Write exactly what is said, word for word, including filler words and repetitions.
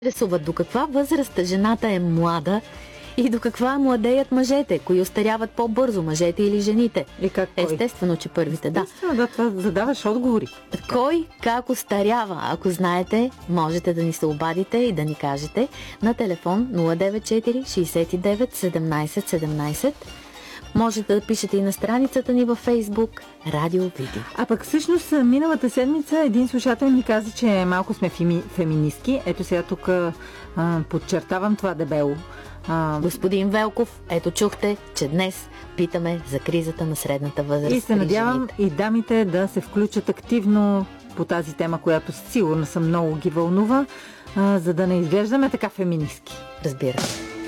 Интересуват до каква възраст жената е млада и до каква младеят мъжете, кои остаряват по-бързо, мъжете или жените. И как кой? Естествено, че първите, да. Естествено, да, това задаваш отговори. Кой как остарява? Ако знаете, можете да ни се обадите и да ни кажете на телефон нула девет четири шейсет и девет седемнайсет седемнайсет. Можете да пишете и на страницата ни във Фейсбук Радио Види. А пък всъщност миналата седмица един слушател ми каза, че малко сме феми, феминистки. Ето сега тук а, подчертавам това дебело. А... Господин Велков, ето чухте, че днес питаме за кризата на средната възраст. И се надявам и дамите да се включат активно по тази тема, която сигурно съм много ги вълнува, а, за да не изглеждаме така феминистки. Разбира се.